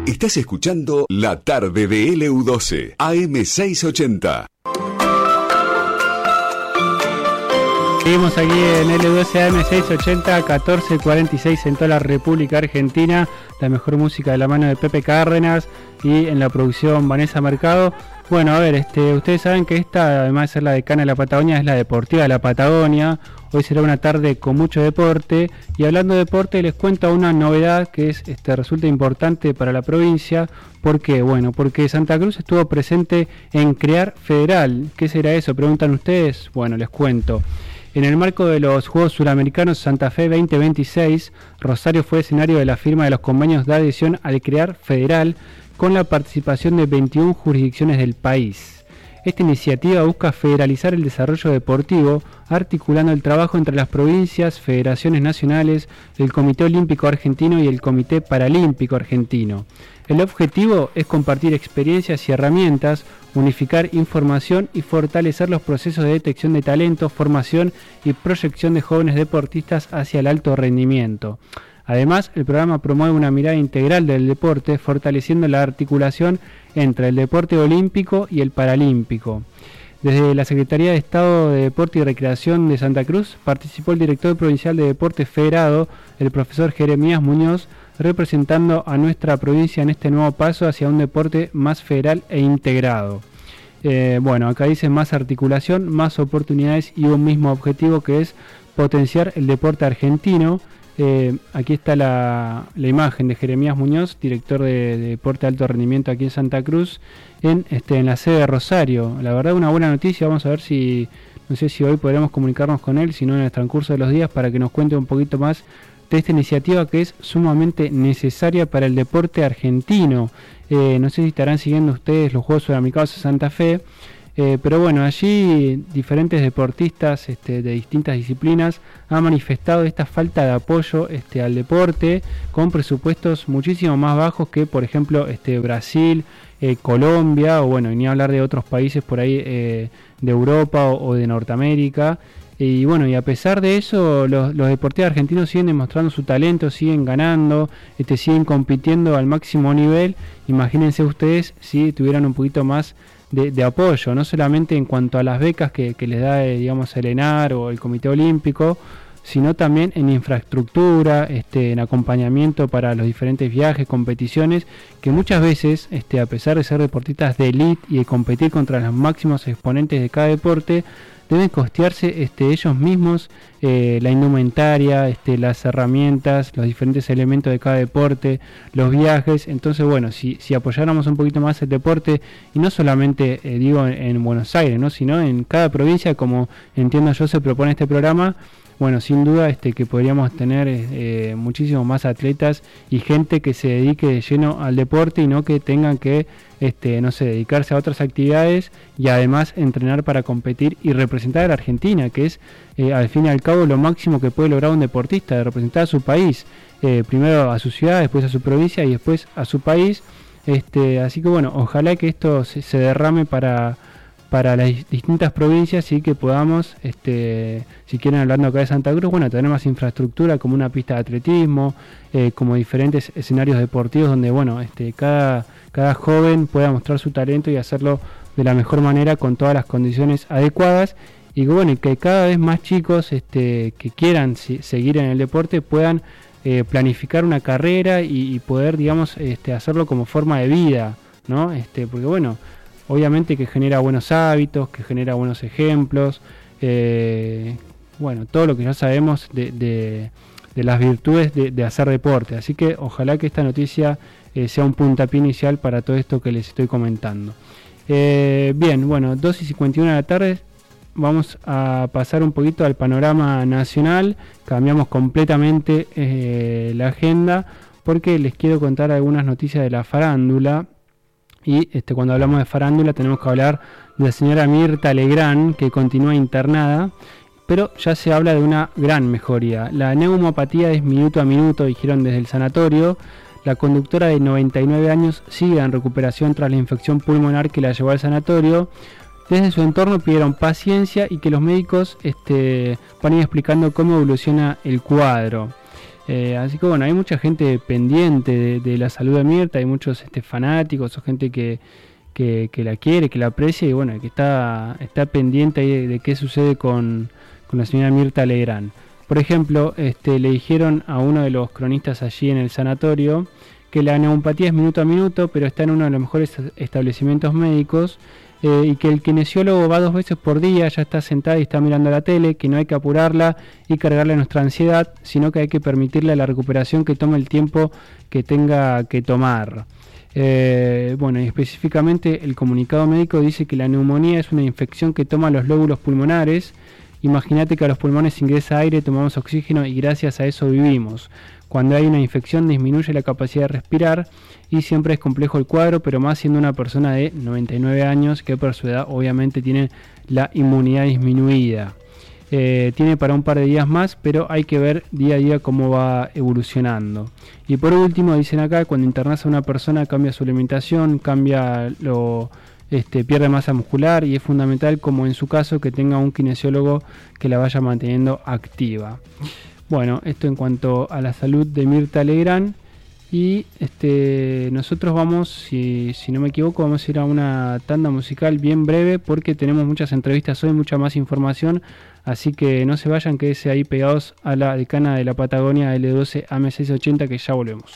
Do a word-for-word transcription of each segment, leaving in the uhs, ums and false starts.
Estás escuchando La Tarde de L U doce, A M seiscientos ochenta. Seguimos aquí en L U doce A M seiscientos ochenta, catorce cuarenta y seis en toda la República Argentina. La mejor música de la mano de Pepe Cárdenas y en la producción Vanessa Mercado. Bueno, a ver, este, ustedes saben que esta, además de ser la decana de la Patagonia, es la deportiva de la Patagonia. Hoy será una tarde con mucho deporte. Y hablando de deporte, les cuento una novedad que es, este, resulta importante para la provincia. ¿Por qué? Bueno, porque Santa Cruz estuvo presente en Crear Federal. ¿Qué será eso? Preguntan ustedes. Bueno, les cuento. En el marco de los Juegos Suramericanos Santa Fe veinte veintiséis, Rosario fue escenario de la firma de los convenios de adhesión al Crear Federal con la participación de veintiuna jurisdicciones del país. Esta iniciativa busca federalizar el desarrollo deportivo, articulando el trabajo entre las provincias, federaciones nacionales, el Comité Olímpico Argentino y el Comité Paralímpico Argentino. El objetivo es compartir experiencias y herramientas, unificar información y fortalecer los procesos de detección de talento, formación y proyección de jóvenes deportistas hacia el alto rendimiento. Además, el programa promueve una mirada integral del deporte, fortaleciendo la articulación entre el deporte olímpico y el paralímpico. Desde la Secretaría de Estado de Deporte y Recreación de Santa Cruz participó el director provincial de Deportes Federado, el profesor Jeremías Muñoz, representando a nuestra provincia en este nuevo paso hacia un deporte más federal e integrado. Eh, bueno, acá dice más articulación, más oportunidades y un mismo objetivo, que es potenciar el deporte argentino. Eh, aquí está la, la imagen de Jeremías Muñoz, director de, de Deporte de Alto Rendimiento aquí en Santa Cruz, en, este, en la sede de Rosario. La verdad, una buena noticia. Vamos a ver si, no sé si hoy podremos comunicarnos con él, si no en el transcurso de los días, para que nos cuente un poquito más de esta iniciativa que es sumamente necesaria para el deporte argentino. Eh, no sé si estarán siguiendo ustedes los Juegos Suramericanos de Santa Fe, eh, pero bueno, allí diferentes deportistas este, de distintas disciplinas han manifestado esta falta de apoyo este, al deporte, con presupuestos muchísimo más bajos que, por ejemplo, este, Brasil, eh, Colombia, o bueno, ni hablar de otros países por ahí eh, de Europa o, o de Norteamérica. Y bueno, y a pesar de eso, los, los deportistas argentinos siguen demostrando su talento, siguen ganando, este, siguen compitiendo al máximo nivel. Imagínense ustedes si tuvieran un poquito más de, de apoyo, no solamente en cuanto a las becas que, que les da, eh, digamos, el ENAR o el Comité Olímpico, sino también en infraestructura, este, en acompañamiento para los diferentes viajes, competiciones, que muchas veces, este, a pesar de ser deportistas de élite y de competir contra los máximos exponentes de cada deporte, deben costearse este, ellos mismos eh, la indumentaria, este, las herramientas, los diferentes elementos de cada deporte, los viajes. Entonces, bueno, si, si apoyáramos un poquito más el deporte, y no solamente eh, digo en, en Buenos Aires, ¿no?, sino en cada provincia, como entiendo yo se propone este programa, bueno, sin duda este, que podríamos tener eh, muchísimos más atletas y gente que se dedique de lleno al deporte y no que tengan que, este, no sé, dedicarse a otras actividades y además entrenar para competir y representar a la Argentina, que es eh, al fin y al cabo lo máximo que puede lograr un deportista, de representar a su país, eh, primero a su ciudad, después a su provincia y después a su país. Este, así que bueno, ojalá que esto se, se derrame para... para las distintas provincias y que podamos, este, si quieren, hablando acá de Santa Cruz, bueno, tener más infraestructura como una pista de atletismo, eh, como diferentes escenarios deportivos donde, bueno, este, cada, cada joven pueda mostrar su talento y hacerlo de la mejor manera con todas las condiciones adecuadas, y que, bueno, y que cada vez más chicos este, que quieran si, seguir en el deporte puedan eh, planificar una carrera y, y poder, digamos, este, hacerlo como forma de vida, ¿no? Este, porque, bueno, obviamente que genera buenos hábitos, que genera buenos ejemplos, eh, bueno, todo lo que ya sabemos de, de, de las virtudes de, de hacer deporte. Así que ojalá que esta noticia eh, sea un puntapié inicial para todo esto que les estoy comentando. Eh, bien, bueno, dos y cincuenta y una de la tarde, vamos a pasar un poquito al panorama nacional. Cambiamos completamente eh, la agenda porque les quiero contar algunas noticias de la farándula. Y este, cuando hablamos de farándula tenemos que hablar de la señora Mirta Legrand, que continúa internada, pero ya se habla de una gran mejoría. La neumopatía es minuto a minuto, dijeron desde el sanatorio. La conductora de noventa y nueve años sigue en recuperación tras la infección pulmonar que la llevó al sanatorio. Desde su entorno pidieron paciencia y que los médicos este, van a ir explicando cómo evoluciona el cuadro. Eh, así que bueno, hay mucha gente pendiente de, de la salud de Mirta, hay muchos este, fanáticos o gente que, que, que la quiere, que la aprecia y bueno, que está, está pendiente ahí de, de qué sucede con, con la señora Mirta Legrand. Por ejemplo, este, le dijeron a uno de los cronistas allí en el sanatorio que la neuropatía es minuto a minuto, pero está en uno de los mejores establecimientos médicos, eh, y que el kinesiólogo va dos veces por día, ya está sentada y está mirando la tele, que no hay que apurarla y cargarle nuestra ansiedad, sino que hay que permitirle la recuperación que tome el tiempo que tenga que tomar. Eh, bueno, y específicamente el comunicado médico dice que la neumonía es una infección que toma los lóbulos pulmonares. Imagínate que a los pulmones ingresa aire, tomamos oxígeno y gracias a eso vivimos. Cuando hay una infección disminuye la capacidad de respirar y siempre es complejo el cuadro, pero más siendo una persona de noventa y nueve años que por su edad obviamente tiene la inmunidad disminuida. Eh, tiene para un par de días más, pero hay que ver día a día cómo va evolucionando. Y por último dicen acá, cuando internas a una persona cambia su alimentación, cambia lo... Este, pierde masa muscular y es fundamental, como en su caso, que tenga un kinesiólogo que la vaya manteniendo activa. Bueno, esto en cuanto a la salud de Mirta Legrand. Y este, nosotros vamos, si, si no me equivoco, vamos a ir a una tanda musical bien breve porque tenemos muchas entrevistas hoy, mucha más información. Así que no se vayan, quédense ahí pegados a la decana de la Patagonia L doce A M seiscientos ochenta, que ya volvemos.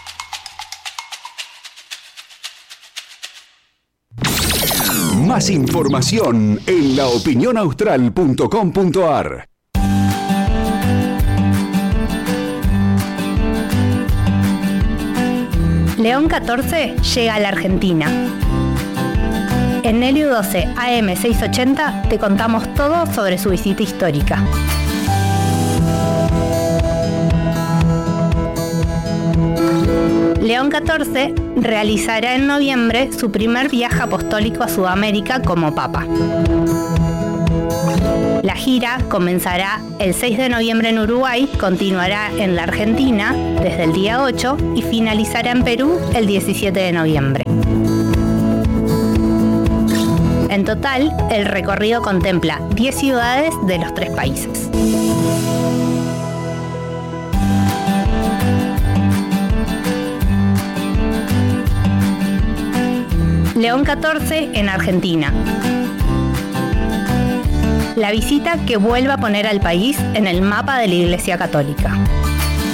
Más información en la opinión austral punto com punto a r. León catorce llega a la Argentina. En L U doce A M seiscientos ochenta te contamos todo sobre su visita histórica. León catorce realizará en noviembre su primer viaje apostólico a Sudamérica como Papa. La gira comenzará el seis de noviembre en Uruguay, continuará en la Argentina desde el día ocho y finalizará en Perú el diecisiete de noviembre. En total, el recorrido contempla diez ciudades de los tres países. León catorce en Argentina. La visita que vuelve a poner al país en el mapa de la Iglesia Católica.